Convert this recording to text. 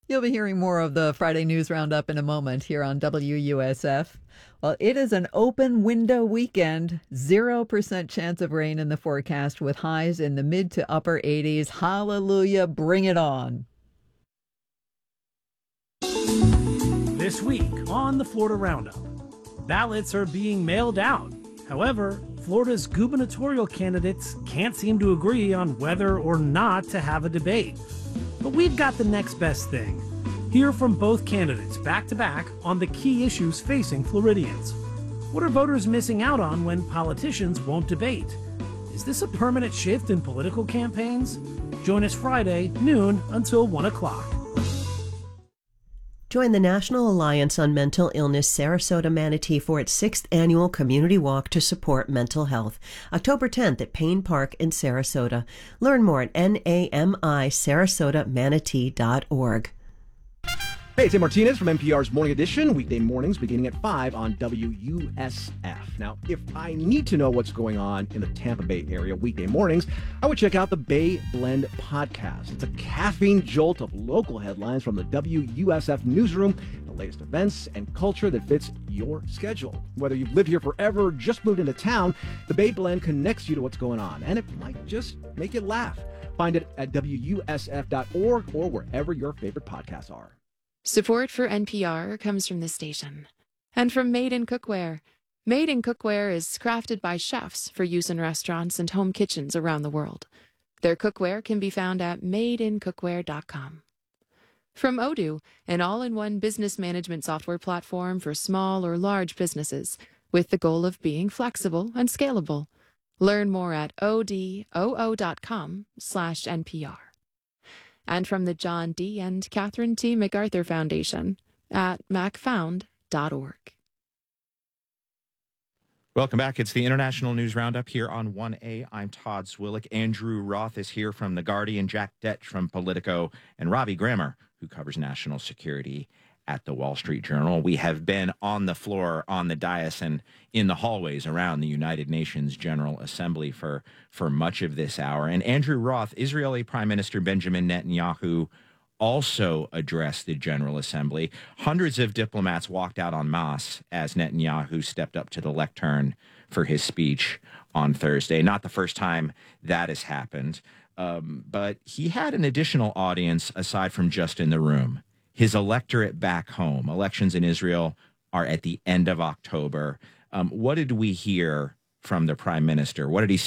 You'll be hearing more of the Friday News Roundup in a moment here on WUSF. Well, it is an open window weekend. 0% chance of rain in the forecast with highs in the mid to upper 80s. Hallelujah, bring it on. This week on the Florida Roundup, ballots are being mailed out. However, Florida's gubernatorial candidates can't seem to agree on whether or not to have a debate. But we've got the next best thing. Hear from both candidates back to back on the key issues facing Floridians. What are voters missing out on when politicians won't debate? Is this a permanent shift in political campaigns? Join us Friday, noon until 1 o'clock. Join the National Alliance on Mental Illness Sarasota Manatee for its 6th annual community walk to support mental health, October 10th at Payne Park in Sarasota. Learn more at namisarasotamanatee.org. Hey, it's Tim Martinez from NPR's Morning Edition, weekday mornings beginning at 5 on WUSF. Now, if I need to know what's going on in the Tampa Bay area weekday mornings, I would check out the Bay Blend podcast. It's a caffeine jolt of local headlines from the WUSF newsroom, the latest events and culture that fits your schedule. Whether you've lived here forever or just moved into town, the Bay Blend connects you to what's going on, and it might just make you laugh. Find it at WUSF.org or wherever your favorite podcasts are. Support for NPR comes from this station and from Made in Cookware. Made in Cookware is crafted by chefs for use in restaurants and home kitchens around the world. Their cookware can be found at madeincookware.com. From Odoo, an all-in-one business management software platform for small or large businesses with the goal of being flexible and scalable. Learn more at odoo.com/NPR. And from the John D. and Catherine T. MacArthur Foundation at macfound.org. Welcome back. It's the International News Roundup here on 1A. I'm Todd Swillick. Andrew Roth is here from The Guardian, Jack Detch from Politico, and Robbie Grammer, who covers national security at the Wall Street Journal. We have been on the floor, on the dais, and in the hallways around the United Nations General Assembly for much of this hour. And Andrew Roth, Israeli Prime Minister Benjamin Netanyahu, also addressed the General Assembly. Hundreds of diplomats walked out en masse as Netanyahu stepped up to the lectern for his speech on Thursday. Not the first time that has happened, but he had an additional audience aside from just in the room. His electorate back home. Elections in Israel are at the end of October. What did we hear from the prime minister? What did he